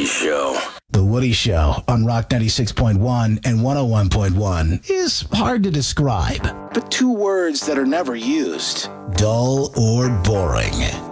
Show. The Woody Show on Rock 96.1 and 101.1 is hard to describe, but two words that are never used: dull or boring.